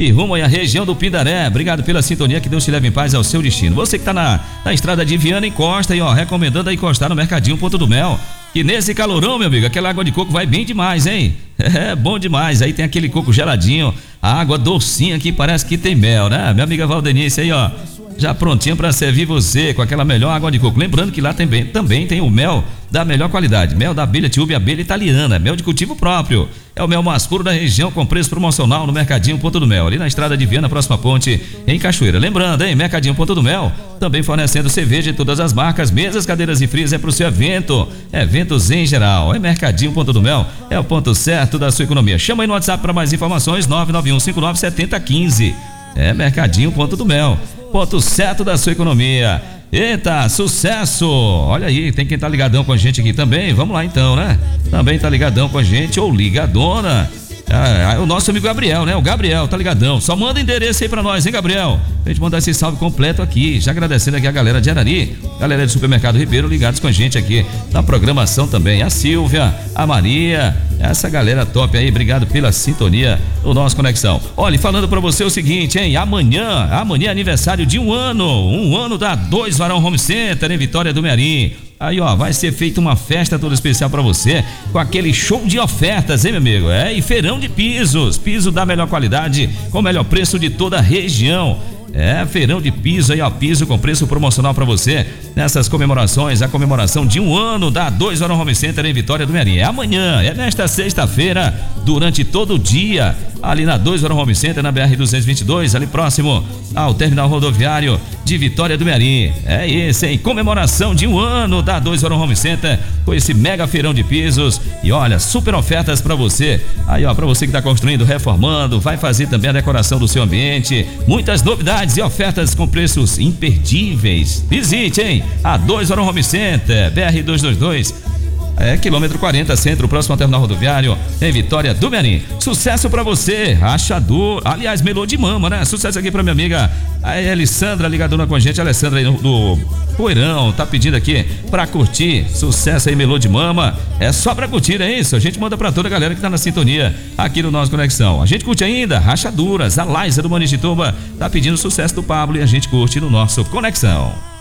e rumo aí à região do Pindaré. Obrigado pela sintonia, que Deus te leve em paz ao seu destino. Você que tá na estrada de Viana, encosta aí, ó, recomendando aí encostar no Mercadinho Ponto do Mel. E nesse calorão, meu amigo, aquela água de coco vai bem demais, hein? É bom demais. Aí tem aquele coco geladinho, a água docinha que parece que tem mel, né? Minha amiga Valdenice aí, ó, já prontinha para servir você com aquela melhor água de coco. Lembrando que lá também tem o mel da melhor qualidade, mel da abelha Tiúbe, abelha italiana, mel de cultivo próprio. É o mel mais puro da região, com preço promocional no Mercadinho Ponto do Mel, ali na estrada de Viana, próxima ponte, em Cachoeira. Lembrando, hein, Mercadinho Ponto do Mel, também fornecendo cerveja de todas as marcas, mesas, cadeiras e frias, é pro seu evento, eventos em geral. É Mercadinho Ponto do Mel, é o ponto certo da sua economia. Chama aí no WhatsApp para mais informações, 991597015. É Mercadinho Ponto do Mel, ponto certo da sua economia. Eita, sucesso! Olha aí, tem quem tá ligadão com a gente aqui também. Vamos lá então, né? Também tá ligadão com a gente, ou ligadona. O nosso amigo Gabriel, né? O Gabriel tá ligadão. Só manda endereço aí pra nós, hein, Gabriel? Pra gente mandar esse salve completo aqui. Já agradecendo aqui a galera de Arari, galera do Supermercado Ribeiro, ligados com a gente aqui na programação também. A Silvia, a Maria, essa galera top aí. Obrigado pela sintonia do nosso Conexão. Olha, falando pra você o seguinte, hein? Amanhã é aniversário de um ano da Dois Varão Home Center em Vitória do Mearim. Aí, ó, vai ser feita uma festa toda especial pra você, com aquele show de ofertas, hein, meu amigo? E feirão de pisos, piso da melhor qualidade, com o melhor preço de toda a região. Feirão de piso aí, ó, piso com preço promocional pra você nessas comemorações, a comemoração de um ano da Dois Varão Home Center em Vitória do Mearim. É amanhã, é nesta sexta-feira, durante todo o dia, ali na Dois Varão Home Center, na BR-222, ali próximo ao terminal rodoviário de Vitória do Mearim. É esse, hein? Comemoração de um ano da Dois Varão Home Center, com esse mega feirão de pisos e olha, super ofertas pra você. Aí, ó, pra você que tá construindo, reformando, vai fazer também a decoração do seu ambiente. Muitas novidades e ofertas com preços imperdíveis. Visite, hein? A Dois Varão Home Center, BR-222. Quilômetro 40, centro, próximo ao terminal rodoviário, em Vitória do Mearim. Sucesso pra você, rachador, aliás, melô de mama, né? Sucesso aqui pra minha amiga, a Alessandra, ligadona com a gente, a Alessandra aí do Poeirão, tá pedindo aqui pra curtir. Sucesso aí, melô de mama, é só pra curtir, é isso? A gente manda pra toda a galera que tá na sintonia aqui no nosso Conexão. A gente curte ainda, rachaduras, a Laísa do Manitituba tá pedindo sucesso do Pablo e a gente curte no nosso Conexão.